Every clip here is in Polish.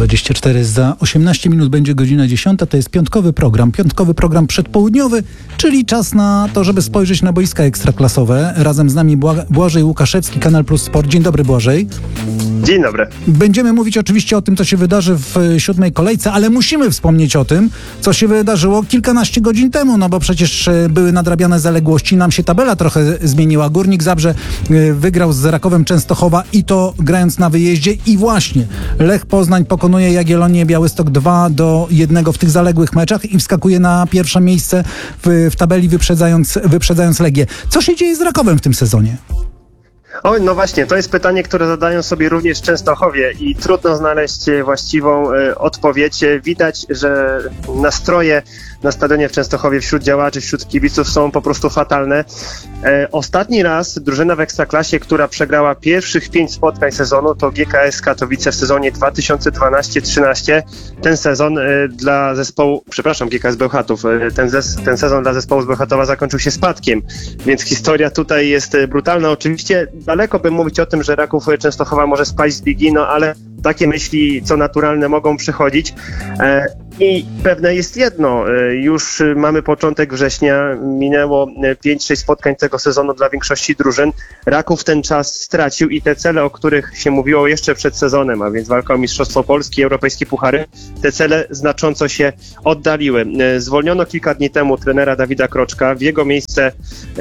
24 za 18 minut będzie godzina 10. To jest piątkowy program przedpołudniowy, czyli czas na to, żeby spojrzeć na boiska ekstraklasowe. Razem z nami Błażej Łukaszewski, Kanal Plus Sport. Dzień dobry, Błażej. Dzień dobry. Będziemy mówić oczywiście o tym, co się wydarzy w 7. kolejce, ale musimy wspomnieć o tym, co się wydarzyło kilkanaście godzin temu, no bo przecież były nadrabiane zaległości, nam się tabela trochę zmieniła. Górnik Zabrze wygrał z Rakowem Częstochowa i to grając na wyjeździe i właśnie Lech Poznań pokonuje Jagiellonię Białystok 2-1 w tych zaległych meczach i wskakuje na pierwsze miejsce w tabeli, wyprzedzając Legię. Co się dzieje z Rakowem w tym sezonie? Oj, no właśnie, to jest pytanie, które zadają sobie również Częstochowie i trudno znaleźć właściwą odpowiedź. Widać, że nastroje na stadionie w Częstochowie wśród działaczy, wśród kibiców są po prostu fatalne. Ostatni raz drużyna w Ekstraklasie, która przegrała pierwszych 5 spotkań sezonu, to GKS Katowice w sezonie 2012-13. Ten sezon dla zespołu, GKS Bełchatów, ten sezon dla zespołu z Bełchatowa zakończył się spadkiem, więc historia tutaj jest brutalna. Oczywiście daleko by mówić o tym, że Raków Częstochowa może spaść z ligi, no ale takie myśli, co naturalne, mogą przychodzić. I pewne jest jedno, już mamy początek września, minęło 5-6 spotkań tego sezonu dla większości drużyn. Raków ten czas stracił i te cele, o których się mówiło jeszcze przed sezonem, a więc walka o Mistrzostwo Polski, europejskie puchary, te cele znacząco się oddaliły. Zwolniono kilka dni temu trenera Dawida Kroczka, w jego miejsce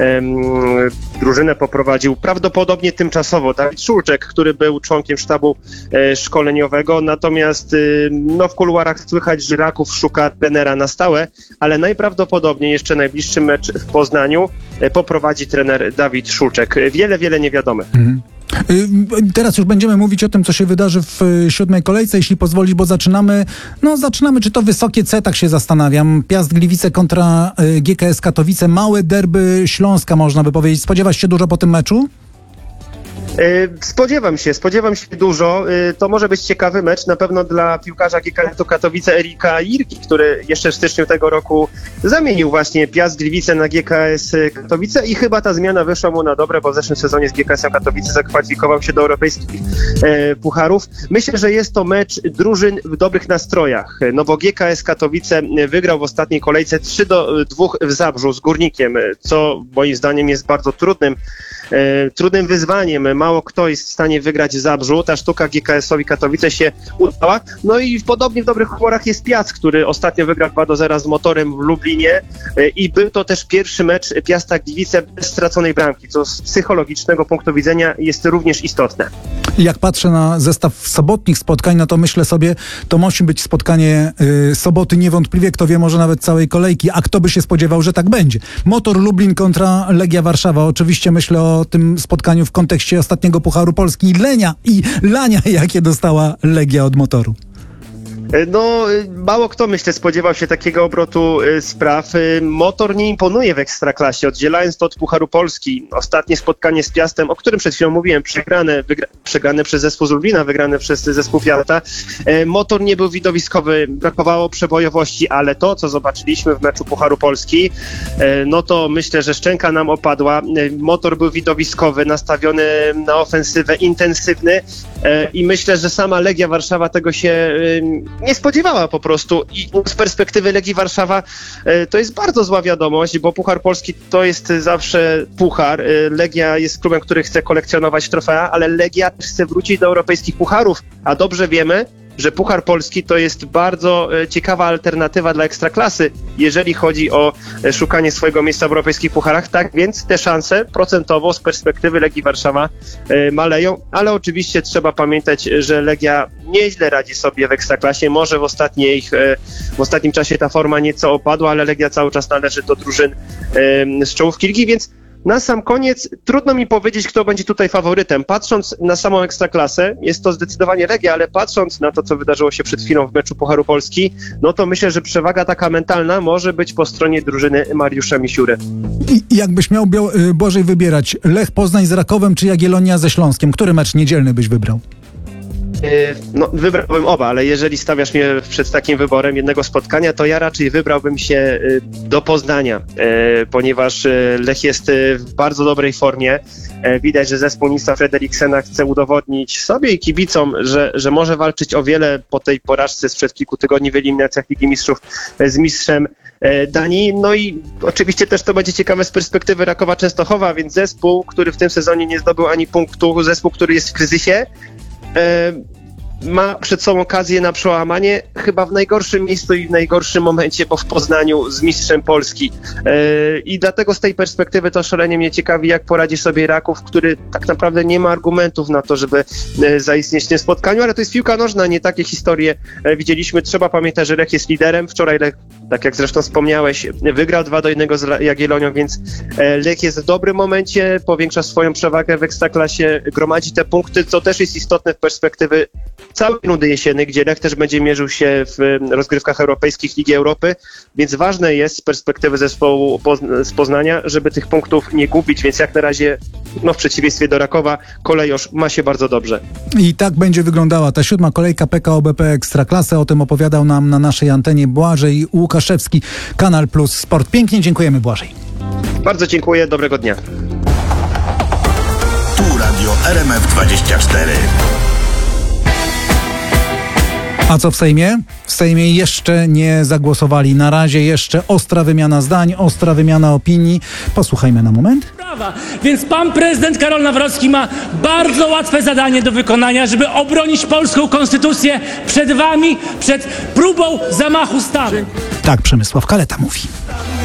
drużynę poprowadził prawdopodobnie tymczasowo Dawid Szulczek, który był członkiem sztabu szkoleniowego, natomiast w kuluarach słychać, że Raków szuka trenera na stałe, ale najprawdopodobniej jeszcze najbliższy mecz w Poznaniu poprowadzi trener Dawid Szulczek. Wiele niewiadomych. Teraz już będziemy mówić o tym, co się wydarzy w 7. kolejce, jeśli pozwolisz, bo zaczynamy, czy to wysokie C, tak się zastanawiam. Piast Gliwice kontra GKS Katowice, małe derby Śląska, można by powiedzieć. Spodziewasz się dużo po tym meczu? Spodziewam się dużo. To może być ciekawy mecz, na pewno dla piłkarza GKS-u Katowice Erika Jirki, który jeszcze w styczniu tego roku zamienił właśnie Piast Gliwice na GKS Katowice i chyba ta zmiana wyszła mu na dobre, bo w zeszłym sezonie z GKS-em Katowice zakwalifikował się do europejskich pucharów. Myślę, że jest to mecz drużyn w dobrych nastrojach, no bo GKS Katowice wygrał w ostatniej kolejce 3-2 w Zabrzu z Górnikiem, co moim zdaniem jest bardzo trudnym wyzwaniem. Mało kto jest w stanie wygrać w Zabrzu. Ta sztuka GKS-owi Katowice się udała. No i podobnie w dobrych humorach jest Piast, który ostatnio wygrał 2-0 z Motorem w Lublinie i był to też pierwszy mecz Piasta Gliwice bez straconej bramki, co z psychologicznego punktu widzenia jest również istotne. Jak patrzę na zestaw sobotnich spotkań, no to myślę sobie, to musi być spotkanie soboty niewątpliwie, kto wie, może nawet całej kolejki, a kto by się spodziewał, że tak będzie. Motor Lublin kontra Legia Warszawa. Oczywiście myślę o tym spotkaniu w kontekście ostatniego Pucharu Polski i lania, jakie dostała Legia od Motoru. Mało kto, myślę, spodziewał się takiego obrotu spraw. Motor nie imponuje w Ekstraklasie, oddzielając to od Pucharu Polski. Ostatnie spotkanie z Piastem, o którym przed chwilą mówiłem, przegrane przez zespół z Lublina, wygrane przez zespół Piasta. Motor nie był widowiskowy, brakowało przebojowości, ale to, co zobaczyliśmy w meczu Pucharu Polski, to myślę, że szczęka nam opadła. Motor był widowiskowy, nastawiony na ofensywę, intensywny i myślę, że sama Legia Warszawa tego się nie spodziewała po prostu i z perspektywy Legii Warszawa to jest bardzo zła wiadomość, bo Puchar Polski to jest zawsze puchar. Legia jest klubem, który chce kolekcjonować trofea, ale Legia też chce wrócić do europejskich pucharów, a dobrze wiemy, że Puchar Polski to jest bardzo ciekawa alternatywa dla Ekstraklasy, jeżeli chodzi o szukanie swojego miejsca w europejskich pucharach. Tak więc te szanse procentowo z perspektywy Legii Warszawa maleją, ale oczywiście trzeba pamiętać, że Legia nieźle radzi sobie w Ekstraklasie. Może w ostatnim czasie ta forma nieco opadła, ale Legia cały czas należy do drużyn z czołówki ligi, więc na sam koniec trudno mi powiedzieć, kto będzie tutaj faworytem. Patrząc na samą Ekstraklasę, jest to zdecydowanie Legia, ale patrząc na to, co wydarzyło się przed chwilą w meczu Pucharu Polski, to myślę, że przewaga taka mentalna może być po stronie drużyny Mariusza Misiury. I jakbyś miał, Błażej, wybierać Lech Poznań z Rakowem czy Jagiellonia ze Śląskiem, który mecz niedzielny byś wybrał? No, wybrałbym oba, ale jeżeli stawiasz mnie przed takim wyborem jednego spotkania, to ja raczej wybrałbym się do Poznania, ponieważ Lech jest w bardzo dobrej formie. Widać, że zespół Nilsa Frederiksena chce udowodnić sobie i kibicom, że może walczyć o wiele po tej porażce sprzed kilku tygodni w eliminacjach Ligi Mistrzów z mistrzem Danii. No i oczywiście też to będzie ciekawe z perspektywy Rakowa Częstochowa, więc zespół, który w tym sezonie nie zdobył ani punktu, zespół, który jest w kryzysie, ma przed sobą okazję na przełamanie chyba w najgorszym miejscu i w najgorszym momencie, bo w Poznaniu z mistrzem Polski. I dlatego z tej perspektywy to szalenie mnie ciekawi, jak poradzi sobie Raków, który tak naprawdę nie ma argumentów na to, żeby zaistnieć w tym spotkaniu, ale to jest piłka nożna, nie takie historie widzieliśmy. Trzeba pamiętać, że Lech jest liderem. Wczoraj Lech, tak jak zresztą wspomniałeś, wygrał 2-1 z Jagiellonią, więc Lech jest w dobrym momencie, powiększa swoją przewagę w Ekstraklasie, gromadzi te punkty, co też jest istotne w perspektywy całej rundy jesiennej, gdzie Lech też będzie mierzył się w rozgrywkach europejskich Ligi Europy, więc ważne jest z perspektywy zespołu z Poznania, żeby tych punktów nie gubić, więc jak na razie, no w przeciwieństwie do Rakowa, Kolejosz ma się bardzo dobrze. I tak będzie wyglądała ta 7. kolejka PKO BP Ekstraklasy. O tym opowiadał nam na naszej antenie Błażej Łukaszewski, Kanal Plus Sport. Pięknie dziękujemy, Błażej. Bardzo dziękuję, dobrego dnia. Tu Radio RMF24. A co w Sejmie? W Sejmie jeszcze nie zagłosowali. Na razie jeszcze ostra wymiana zdań, ostra wymiana opinii. Posłuchajmy na moment. Prawa. Więc pan prezydent Karol Nawrocki ma bardzo łatwe zadanie do wykonania, żeby obronić polską konstytucję przed wami, przed próbą zamachu stanu. Tak Przemysław Kaleta mówi.